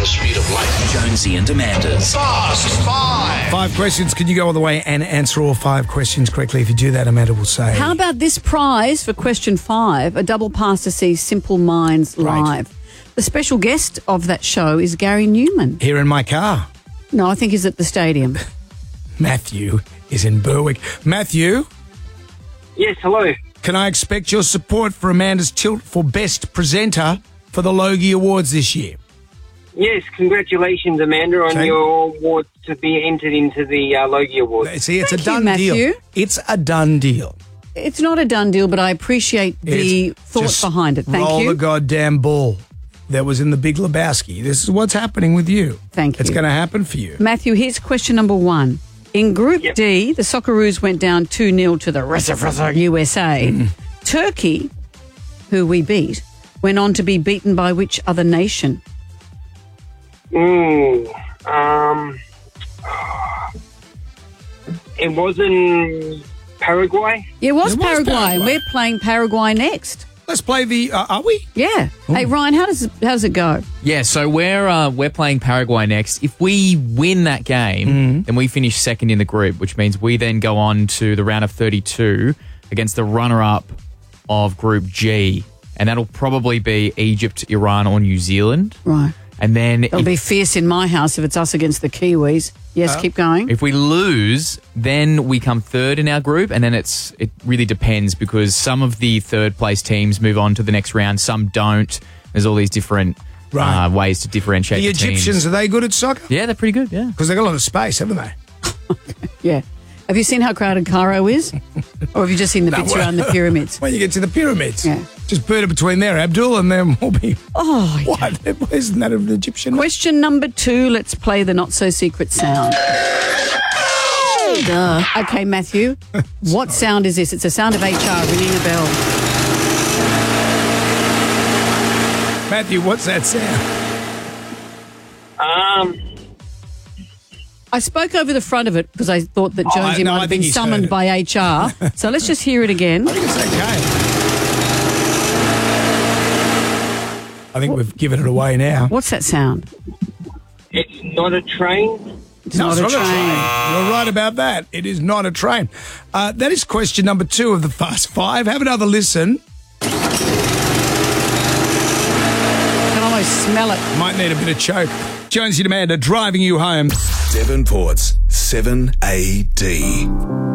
the speed of light. Jonesy and Amanda's Fast Five. 5 questions. Can you go all the way and answer all 5 questions correctly? If you do that, Amanda will say... How about this prize for question 5, a double pass to see Simple Minds live? The special guest of that show is Gary Newman. Here in my car. No, I think he's at the stadium. Matthew is in Berwick. Matthew, Yes, hello. can I expect your support for Amanda's tilt for Best Presenter for the Logie Awards this year? Yes, congratulations, Amanda, on Okay. your award to be entered into the Logie Awards. See, it's Thank a done you, Matthew. deal. It's a done deal. It's not a done deal, but I appreciate the thought Just behind it. Thank roll you. the goddamn ball that was in the Big Lebowski. This is what's happening with you. Thank It's you. going to happen for you. Matthew, here's question number 1. In Group Yep. D, the Socceroos went down 2-0 to the USA. Turkey, who we beat, went on to be beaten by which other nation? It wasn't Paraguay? It was It was Paraguay. Paraguay. We're playing Paraguay next. Let's play the... are we? Yeah. Hey, Ryan, how does it go? Yeah, so we're playing Paraguay next. If we win that game, then we finish second in the group, which means we then go on to the round of 32 against the runner-up of Group G, and that'll probably be Egypt, Iran, or New Zealand. Right. And then It'll be fierce in my house if it's us against the Kiwis. Yes, keep going. if we lose, then we come third in our group, and then it really depends because some of the third place teams move on to the next round, some don't. There's all these different Right. ways to differentiate The the teams. Egyptians, are they good at soccer? Yeah, they're pretty good, yeah. Because they've got a lot of space, haven't they? Yeah. Have you seen how crowded Cairo is? Or have you just seen the bits around the pyramids? When you get to the pyramids. Yeah. Just put it between there, Abdul, and then we'll be... Oh, yeah. What? Isn't that an Egyptian? Question number 2, let's play the not-so-secret sound. Duh. Okay, Matthew, what sound is this? It's a sound of HR ringing a bell. Matthew, what's that sound? I spoke over the front of it because I thought that Jonesy no, might I have think been he's summoned heard by HR. So let's just hear it again. I think it's okay. I think we've given it away now. What's that sound? It's not a train? It's not a train. You're right about that. It is not a train. That is question number 2 of the Fast Five. Have another listen. I can almost smell it. Might need a bit of choke. Jonesy and Amanda driving you home. Devonport's 7AD.